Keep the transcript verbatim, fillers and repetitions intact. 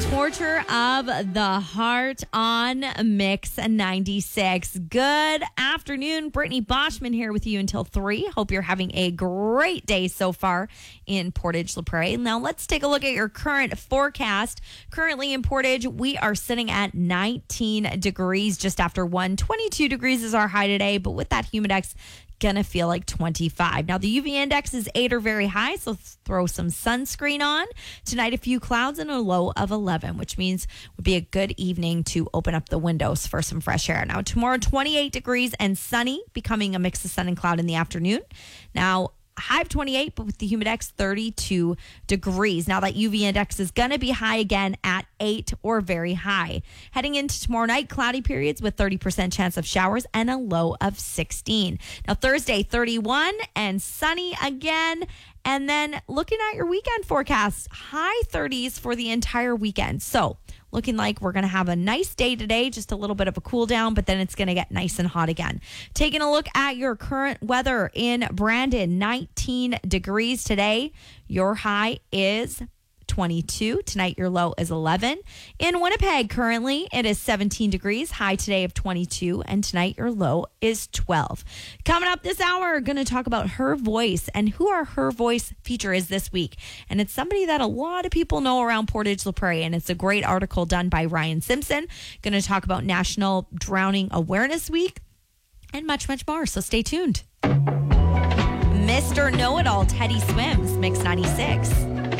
Torture of the Heart on Mix ninety-six. Good afternoon. Brittany Boschman here with you until three. Hope you're having a great day so far in Portage La Prairie. Now let's take a look at your current forecast. Currently in Portage, we are sitting at nineteen degrees just after one. twenty-two degrees is our high today, but with that humidex, gonna feel like twenty-five. Now the U V index is eight or very high, so throw some sunscreen on. Tonight a few clouds and a low of eleven, which means would be a good evening to open up the windows for some fresh air. Now tomorrow twenty-eight degrees and sunny, becoming a mix of sun and cloud in the afternoon. Now high of twenty-eight, but with the humidex thirty-two degrees. Now that U V index is going to be high again at eight or very high. Heading into tomorrow night, cloudy periods with thirty percent chance of showers and a low of sixteen. Now Thursday, thirty-one and sunny again. And then looking at your weekend forecast, high thirties for the entire weekend. So looking like we're going to have a nice day today, just a little bit of a cool down, but then it's going to get nice and hot again. Taking a look at your current weather in Brandon, nineteen degrees today. Your high is twenty-two. Tonight, your low is eleven. In Winnipeg, currently, it is seventeen degrees. High today of twenty-two. And tonight, your low is twelve. Coming up this hour, we're going to talk about Her Voice and who our Her Voice feature is this week. And it's somebody that a lot of people know around Portage La Prairie. And it's a great article done by Ryan Simpson. Going to talk about National Drowning Awareness Week and much, much more. So stay tuned. Mister Know-It-All, Teddy Swims, Mix ninety-six.